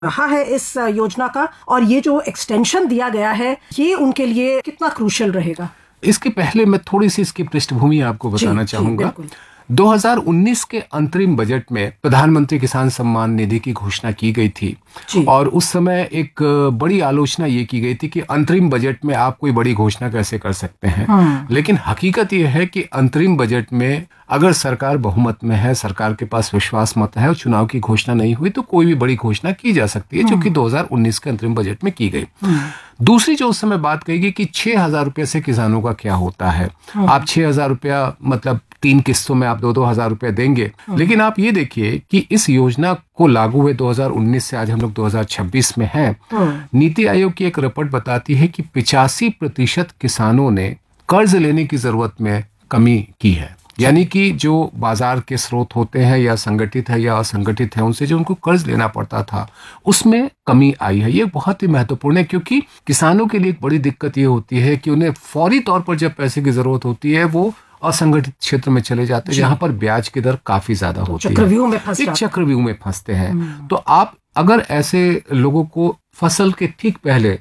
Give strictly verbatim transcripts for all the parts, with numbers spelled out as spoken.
रहा है इस योजना का, और ये जो एक्सटेंशन दिया गया है ये उनके लिए कितना क्रूशियल रहेगा? इसके पहले मैं थोड़ी सी इसकी पृष्ठभूमि आपको बताना चाहूंगा। दो हज़ार उन्नीस के अंतरिम बजट में प्रधानमंत्री किसान सम्मान निधि की घोषणा की गई थी और उस समय एक बड़ी आलोचना ये की गई थी कि अंतरिम बजट में आप कोई बड़ी घोषणा कैसे कर सकते हैं। हाँ। लेकिन हकीकत ये है कि अंतरिम बजट में अगर सरकार बहुमत में है, सरकार के पास विश्वास मत है और चुनाव की घोषणा नहीं हुई तो कोई भी बड़ी घोषणा की जा सकती है, जो कि दो हज़ार उन्नीस के अंतरिम बजट में की गई। दूसरी जो उस समय बात कही गई कि छह हजार रुपये से किसानों का क्या होता है। आप छह हजार रुपया मतलब तीन किस्तों में आप दो दो हजार रुपया देंगे। लेकिन आप ये देखिए कि इस योजना को लागू हुए दो हज़ार उन्नीस से आज हम लोग दो हज़ार छब्बीस में हैं। नीति आयोग की एक रिपोर्ट बताती है कि पिचासी प्रतिशत किसानों ने कर्ज लेने की जरूरत में कमी की है। यानी कि जो बाजार के स्रोत होते हैं या संगठित है या असंगठित है, उनसे जो उनको कर्ज लेना पड़ता था उसमें कमी आई है। ये बहुत ही महत्वपूर्ण है क्योंकि किसानों के लिए एक बड़ी दिक्कत ये होती है कि उन्हें फौरी तौर पर जब पैसे की जरूरत होती है वो असंगठित क्षेत्र में चले जाते हैं जहां पर ब्याज की दर काफी ज्यादा होती है, चक्रव्यूह में फंस एक चक्रव्यूह में फंसते हैं। तो आप अगर ऐसे लोगों को फसल के ठीक पहले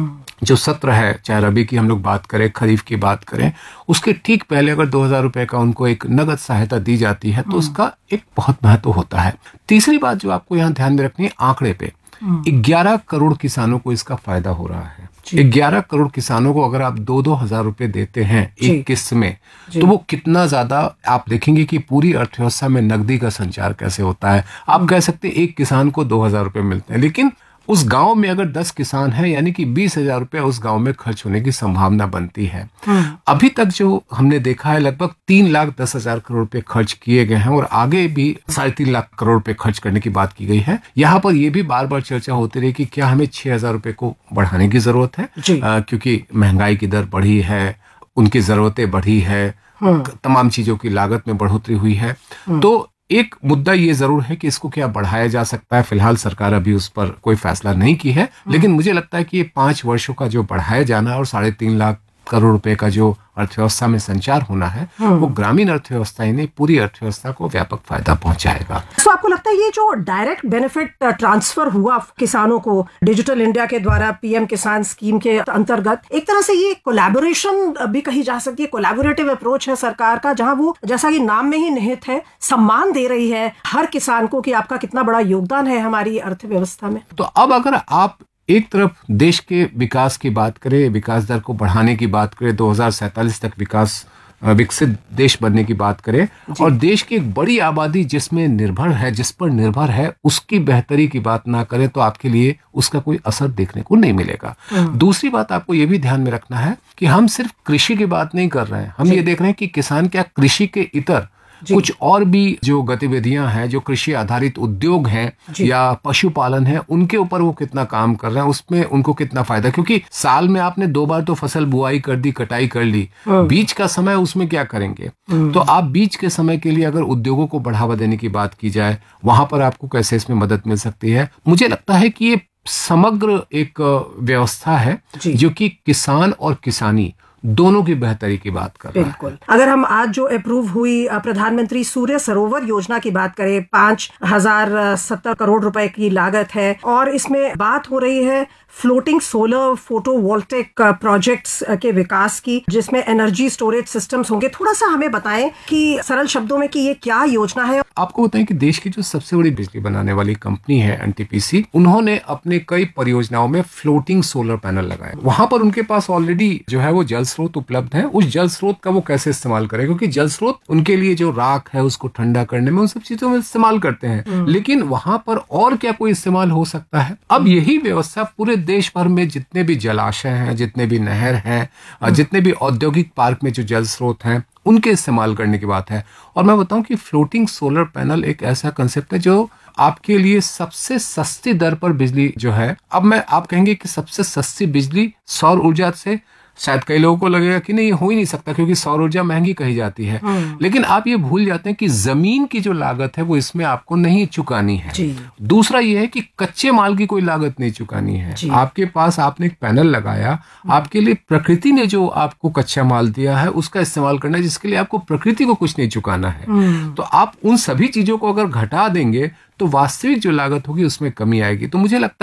जो सत्र है, चाहे रबी की हम लोग बात करें, खरीफ की बात करें, उसके ठीक पहले अगर दो हजार रुपए का उनको एक नगद सहायता दी जाती है तो उसका एक बहुत महत्व होता है। तीसरी बात जो आपको यहाँ ध्यान में रखनी है, आंकड़े पे ग्यारह करोड़ किसानों को इसका फायदा हो रहा है। ग्यारह करोड़ किसानों को अगर आप दो दो हजार रुपए देते हैं एक किस्त में, तो वो कितना ज्यादा आप देखेंगे कि पूरी अर्थव्यवस्था में नकदी का संचार कैसे होता है। आप कह सकते हैं एक किसान को दो हजार रुपए मिलते हैं, लेकिन उस गांव में अगर दस किसान हैं यानी कि बीस हजार रुपया उस गांव में खर्च होने की संभावना बनती है। अभी तक जो हमने देखा है लगभग तीन लाख दस हजार करोड़ रुपए खर्च किए गए हैं और आगे भी साढ़े तीन लाख करोड़ रुपए खर्च करने की बात की गई है। यहाँ पर यह भी बार बार चर्चा होती रही कि क्या हमें छह हजार रुपए को बढ़ाने की जरूरत है, आ, क्योंकि महंगाई की दर बढ़ी है, उनकी जरूरतें बढ़ी है, तमाम चीजों की लागत में बढ़ोतरी हुई है। तो एक मुद्दा ये जरूर है कि इसको क्या बढ़ाया जा सकता है। फिलहाल सरकार अभी उस पर कोई फैसला नहीं की है, लेकिन मुझे लगता है कि ये पांच वर्षों का जो बढ़ाया जाना और साढ़े तीन लाख करोड़ रुपए का जो अर्थव्यवस्था में संचार होना है वो ग्रामीण अर्थव्यवस्था ही नहीं पूरी अर्थव्यवस्था को व्यापक फायदा पहुंचाएगा। तो आपको लगता है ये जो डायरेक्ट बेनिफिट ट्रांसफर हुआ किसानों को डिजिटल इंडिया के द्वारा पीएम किसान स्कीम के अंतर्गत, एक तरह से ये कोलैबोरेशन भी कही जा सकती है, कोलैबोरेटिव अप्रोच है सरकार का, जहां वो जैसा कि नाम में ही निहित है सम्मान दे रही है हर किसान को कि आपका कितना बड़ा योगदान है हमारी अर्थव्यवस्था में। तो अब अगर आप एक तरफ देश के विकास की बात करें, विकास दर को बढ़ाने की बात करें, दो हज़ार सैंतालीस तक विकास विकसित देश बनने की बात करें और देश की एक बड़ी आबादी जिसमें निर्भर है, जिस पर निर्भर है, उसकी बेहतरी की बात ना करें तो आपके लिए उसका कोई असर देखने को नहीं मिलेगा। दूसरी बात आपको ये भी ध्यान में रखना है कि हम सिर्फ कृषि की बात नहीं कर रहे हैं, हम ये देख रहे हैं कि किसान क्या कृषि के इतर कुछ और भी जो गतिविधियां हैं, जो कृषि आधारित उद्योग हैं या पशुपालन है, उनके ऊपर वो कितना काम कर रहे हैं, उसमें उनको कितना फायदा। क्योंकि साल में आपने दो बार तो फसल बुआई कर दी, कटाई कर ली, बीच का समय उसमें क्या करेंगे। तो आप बीच के समय के लिए अगर उद्योगों को बढ़ावा देने की बात की जाए, वहां पर आपको कैसे इसमें मदद मिल सकती है। मुझे लगता है कि ये समग्र एक व्यवस्था है जो कि किसान और किसानी दोनों की बेहतरी की बात कर रहा है। बिल्कुल। अगर हम आज जो अप्रूव हुई प्रधानमंत्री सूर्य सरोवर योजना की बात करें, पांच हजार सत्तर करोड़ रुपए की लागत है और इसमें बात हो रही है फ्लोटिंग सोलर फोटोवोल्टिक प्रोजेक्ट्स के विकास की, जिसमें एनर्जी स्टोरेज सिस्टम्स होंगे। थोड़ा सा हमें बताएं कि सरल शब्दों में कि ये क्या योजना है। आपको बताएं कि देश की जो सबसे बड़ी बिजली बनाने वाली कंपनी है एनटीपीसी, उन्होंने अपने कई परियोजनाओं में फ्लोटिंग सोलर पैनल लगाए। वहां पर उनके पास ऑलरेडी जो है वो जल स्रोत उपलब्ध है। उस जल स्रोत का वो कैसे इस्तेमाल करें, क्योंकि जल स्रोत उनके लिए जो राख है उसको ठंडा करने में, उन सब चीजों में इस्तेमाल करते हैं, लेकिन वहां पर और क्या कोई इस्तेमाल हो सकता है। अब यही व्यवस्था पूरे देश भर में जितने भी जलाशय हैं, जितने भी नहर हैं, जितने भी औद्योगिक पार्क में जो जल स्रोत हैं, उनके इस्तेमाल करने की बात है। और मैं बताऊं कि फ्लोटिंग सोलर पैनल एक ऐसा कंसेप्ट है जो आपके लिए सबसे सस्ती दर पर बिजली जो है, अब मैं आप कहेंगे कि सबसे सस्ती बिजली सौर ऊर्जा से शायद कई लोगों को लगेगा कि नहीं, ये हो ही नहीं सकता क्योंकि सौर ऊर्जा महंगी कही जाती है, लेकिन आप ये भूल जाते हैं कि जमीन की जो लागत है वो इसमें आपको नहीं चुकानी है। दूसरा ये है कि कच्चे माल की कोई लागत नहीं चुकानी है। आपके पास आपने एक पैनल लगाया, आपके लिए प्रकृति ने जो आपको कच्चा माल दिया है उसका इस्तेमाल करना है, जिसके लिए आपको प्रकृति को कुछ नहीं चुकाना है। तो आप उन सभी चीजों को अगर घटा देंगे तो वास्तविक जो लागत होगी उसमें कमी आएगी। तो मुझे लगता